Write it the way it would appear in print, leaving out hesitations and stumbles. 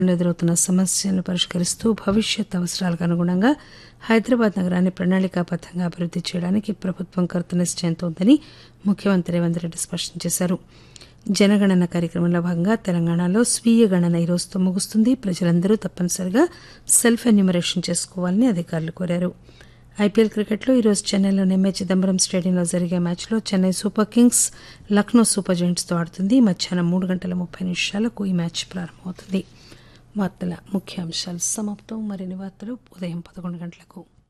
ఎదురవుతున్న సమస్యలను పరిష్కరిస్తూ భవిష్యత్ అవసరాలకు అనుగుణంగా హైదరాబాద్ నగరాన్ని ప్రణాళికాబద్దంగా అభివృద్ది చేయడానికి ప్రభుత్వం కృతనిశ్చయంతో ఉందని ముఖ్యమంత్రి రేవంత్ రెడ్డి స్పష్టం చేశారు. జనగణన కార్యక్రమంలో భాగంగా తెలంగాణలో స్వీయ గణన ఈ రోజుతో ముగుస్తుంది. ప్రజలందరూ తప్పనిసరిగా సెల్ఫ్ ఎన్యూమరేషన్ చేసుకోవాలని అధికారులు కోరారు. ఐపీఎల్ క్రికెట్లో ఈరోజు చెన్నైలోని ఎంఏ చిదంబరం స్టేడియంలో జరిగే మ్యాచ్లో Chennai super Kings Lucknow super జెయింట్స్తో ఆడుతుంది. మధ్యాహ్నం 3:30 ఈ మ్యాచ్ ప్రారంభమవుతుంది. వార్తల ముఖ్యాంశాలు సమాప్తం. మరిన్ని వార్తలు ఉదయం 11 గంటలకు.